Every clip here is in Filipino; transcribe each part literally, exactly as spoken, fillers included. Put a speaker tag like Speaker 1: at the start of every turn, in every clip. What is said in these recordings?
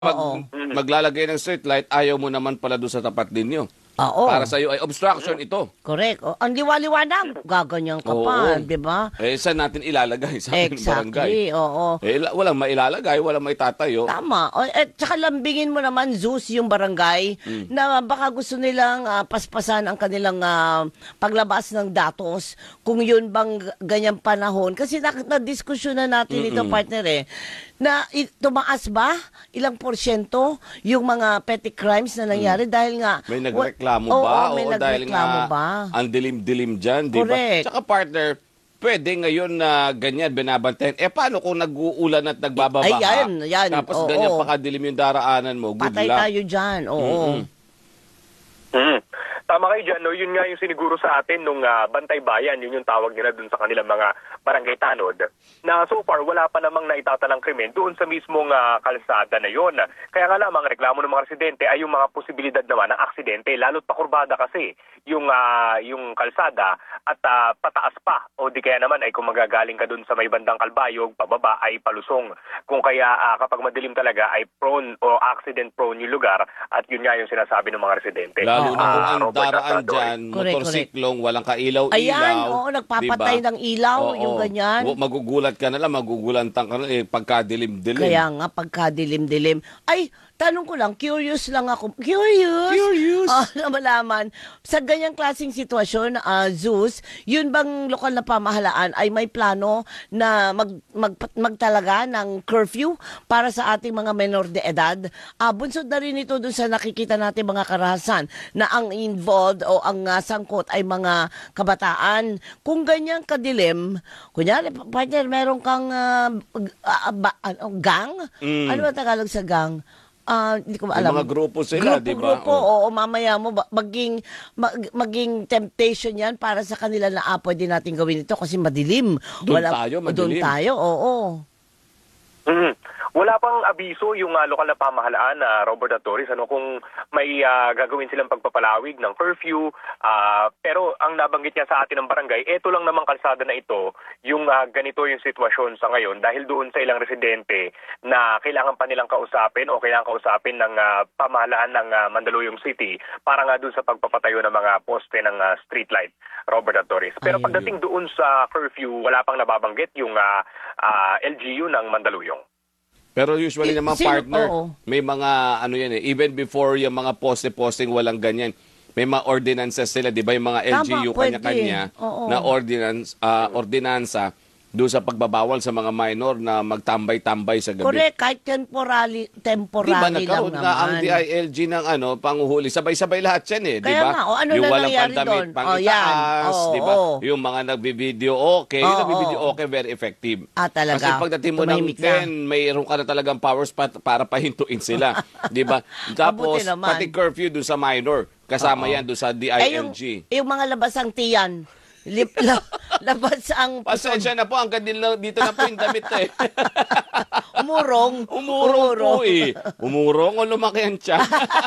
Speaker 1: Pag
Speaker 2: Oo.
Speaker 1: maglalagay ng street light, ayaw mo naman pala doon sa tapat ninyo.
Speaker 2: Oo.
Speaker 1: Para sa iyo ay obstruction ito.
Speaker 2: Correct. O, ang liwa-liwanag, gaganyan ka
Speaker 1: Oo.
Speaker 2: pa, di ba?
Speaker 1: Eh, saan natin ilalagay sa ating barangay?
Speaker 2: Exactly, oo.
Speaker 1: Eh, la- walang mailalagay, walang maitatayo.
Speaker 2: Tama. O, at saka lambingin mo naman, Zeus, yung barangay,
Speaker 1: Mm.
Speaker 2: na baka gusto nilang ah, paspasan ang kanilang ah, paglabas ng datos, kung yun bang g- ganyang panahon. Kasi na, na-diskusyon na natin ito, partner eh, na i- tumaas ba ilang porsyento yung mga petty crimes na nangyari dahil nga...
Speaker 1: May
Speaker 2: wa-
Speaker 1: nagreklamo
Speaker 2: Oo,
Speaker 1: ba?
Speaker 2: may
Speaker 1: O dahil
Speaker 2: nagreklamo
Speaker 1: nga
Speaker 2: ba?
Speaker 1: ang dilim-dilim dyan, di ba?
Speaker 2: Correct.
Speaker 1: Tsaka partner, pwede ngayon na ganyan binabantayan. Eh, paano kung nag-uulan at nagbababaha?
Speaker 2: Ay, yan, yan.
Speaker 1: Tapos
Speaker 2: Oo.
Speaker 1: ganyan pakadilim yung daraanan mo. Good
Speaker 2: Patay
Speaker 1: luck.
Speaker 2: tayo dyan, oo.
Speaker 1: Mm-mm.
Speaker 3: Mm. Tama kayo dyan, no? Yun nga yung siniguro sa atin nung ah, Bantay Bayan, yun yung tawag nila dun sa kanilang mga barangay tanod, na so far wala pa namang naitatalang krimen doon sa mismong ah, kalsada na yun. Kaya nga lamang reklamo ng mga residente ay yung mga posibilidad naman ng aksidente, lalo't pakurbada kasi yung ah, yung kalsada at ah, pataas pa, o di kaya naman ay kung magagaling ka doon sa may bandang Kalbayog, pababa ay palusong. Kung kaya ah, kapag madilim talaga ay prone o accident prone yung lugar, at yun nga yung sinasabi ng mga residente.
Speaker 1: Lalo na
Speaker 3: Ah,
Speaker 1: kung ang
Speaker 3: Robert
Speaker 1: daraan
Speaker 3: Asador.
Speaker 1: dyan,
Speaker 2: Correct,
Speaker 1: motorsiklong, walang kailaw-ilaw.
Speaker 2: Ayan, oo, nagpapatay
Speaker 1: diba?
Speaker 2: ng ilaw,
Speaker 1: Oo,
Speaker 2: yung ganyan.
Speaker 1: oo. Magugulat ka na lang, magugulantang ka na lang, eh, pagkadilim-dilim.
Speaker 2: Kaya nga, pagkadilim-dilim. Ay, tanong ko lang, curious lang ako. Curious?
Speaker 1: Curious?
Speaker 2: Ah, na malaman. Sa ganyang klaseng sitwasyon, ah, Zeus, yun bang lokal na pamahalaan ay may plano na mag, mag, magtalaga ng curfew para sa ating mga menor de edad? Ah, bunsod na rin ito dun sa nakikita natin mga karahasan na ang involved o ang ah, sangkot ay mga kabataan. Kung ganyang kadilim, kunyari, partner, meron kang ah, ah, ba- ano, gang?
Speaker 1: Mm.
Speaker 2: Ano ba Tagalog sa gang? Ah, hindi ko
Speaker 1: May
Speaker 2: alam.
Speaker 1: mga grupo sila,
Speaker 2: grupo,
Speaker 1: di ba?
Speaker 2: Grupo,
Speaker 1: Oh.
Speaker 2: oo, mamaya mo ba- maging mag- maging temptation 'yan para sa kanila na ah, pwede natin gawin ito kasi madilim.
Speaker 1: Doon tayo, madilim.
Speaker 2: Doon tayo, oo.
Speaker 3: Mhm. Wala pang abiso yung ah, lokal na pamahalaan na Robert at Doris, ano, kung may ah, gagawin silang pagpapalawig ng curfew, ah, pero ang nabanggit niya sa atin ng barangay, eto lang namang kalsada na ito, yung ah, ganito yung sitwasyon sa ngayon dahil doon sa ilang residente na kailangan pa nilang kausapin o kailangan kausapin ng ah, pamahalaan ng ah, Mandaluyong City para nga doon sa pagpapatayo ng mga poste ng ah, street light, Robert at Doris. Pero
Speaker 2: Ayun.
Speaker 3: pagdating doon sa curfew, wala pang nababanggit yung ah, ah, L G U ng Mandaluyong.
Speaker 1: Pero usually
Speaker 2: Eh,
Speaker 1: naman,
Speaker 2: sino-
Speaker 1: partner,
Speaker 2: oo.
Speaker 1: may mga ano yan eh, even before yung mga poste-posting walang ganyan, may mga ordinances sila, di ba? Yung mga L G U
Speaker 2: Tama, pwede.
Speaker 1: kanya-kanya
Speaker 2: Oo.
Speaker 1: na ordinance, ah, ordinansa doon sa pagbabawal sa mga minor na magtambay-tambay sa gabi.
Speaker 2: Correct, kahit temporary,
Speaker 1: Di ba
Speaker 2: temporary lang
Speaker 1: nagkaroon
Speaker 2: naman.
Speaker 1: nga ang D I L G ng ano, panguhuli. Sabay-sabay lahat yan eh, di
Speaker 2: Kaya
Speaker 1: ba?
Speaker 2: nga, o ano
Speaker 1: yung
Speaker 2: na
Speaker 1: walang
Speaker 2: nangyari
Speaker 1: pandamit
Speaker 2: doon?
Speaker 1: pang
Speaker 2: O, yan.
Speaker 1: itaas,
Speaker 2: Oo,
Speaker 1: di ba?
Speaker 2: oo.
Speaker 1: Yung mga nagbi-video okay, yung
Speaker 2: Oo,
Speaker 1: nagbi-video
Speaker 2: oo.
Speaker 1: okay, very effective.
Speaker 2: Ah, talaga?
Speaker 1: Kasi pagdating mo ng
Speaker 2: Tumahimik na.
Speaker 1: ten, mayroon ka na talagang powers pa, para pahintuin sila, di ba? Tapos,
Speaker 2: Mabuti naman.
Speaker 1: pati curfew doon sa minor, kasama yan doon sa D
Speaker 2: Eh,
Speaker 1: I
Speaker 2: yung,
Speaker 1: L G.
Speaker 2: yung mga labasang tiyan, lip, la, labas ang
Speaker 1: Pasensya na po, ang kadil na, dito na po yung damit eh.
Speaker 2: umurong.
Speaker 1: Umurong po eh. Umurong o lumaki ang tiyan.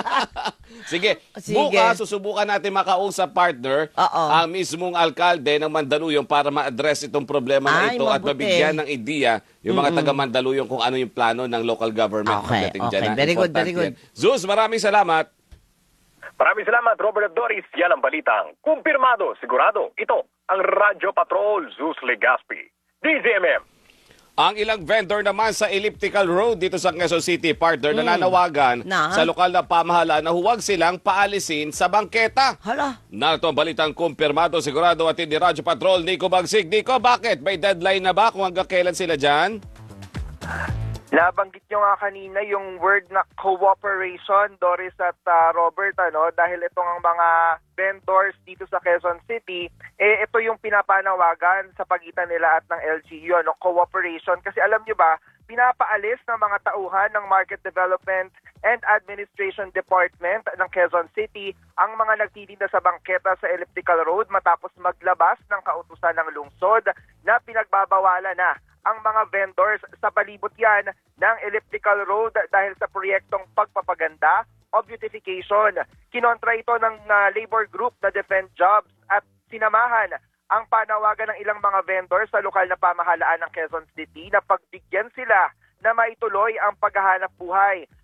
Speaker 1: Sige,
Speaker 2: Sige.
Speaker 1: bukas susubukan natin makausap, partner,
Speaker 2: Oo.
Speaker 1: ang mismong alkalde ng Mandaluyong para ma-address itong problema na
Speaker 2: Ay,
Speaker 1: ito at
Speaker 2: mabuti.
Speaker 1: mabigyan ng ideya yung mga taga Mandaluyong kung ano yung plano ng local government.
Speaker 2: Okay,
Speaker 1: pagdating
Speaker 2: okay.
Speaker 1: dyan, ha?
Speaker 2: Very good, very
Speaker 1: Importante
Speaker 2: good.
Speaker 1: yan. Zeus, maraming salamat.
Speaker 3: Maraming salamat, Robert at Doris. Yan ang balitang kumpirmado, sigurado. Ito ang Radyo Patrol, Zeus Legaspi, D Z M M.
Speaker 1: Ang ilang vendor naman sa Elliptical Road dito sa Quezon City, partner, nananawagan
Speaker 2: Na?
Speaker 1: sa lokal na pamahalaan na huwag silang paalisin sa bangketa.
Speaker 2: Hala.
Speaker 1: Narito ang balitang kumpirmado, sigurado at ni Radyo Patrol, Nico Bagsig. Nico, bakit? May deadline na ba kung hanggang kailan sila dyan?
Speaker 4: Nabanggit nyo nga kanina yung word na cooperation, Doris at ah, Robert, ano, dahil itong ang mga vendors dito sa Quezon City, eh ito yung pinapanawagan sa pagitan nila at ng L G U, ano, cooperation. Kasi alam nyo ba, pinapaalis ng mga tauhan ng Market Development and Administration Department ng Quezon City ang mga nagtitinda sa bangketa sa Elliptical Road matapos maglabas ng kautusan ng lungsod na pinagbabawalan na ang mga vendors sa palibot yan ng Elliptical Road dahil sa proyektong pagpapaganda o beautification. Kinontra ito ng uh, labor group na Defend Jobs at sinamahan ang panawagan ng ilang mga vendors sa lokal na pamahalaan ng Quezon City na pagbigyan sila na maituloy ang paghahanap buhay.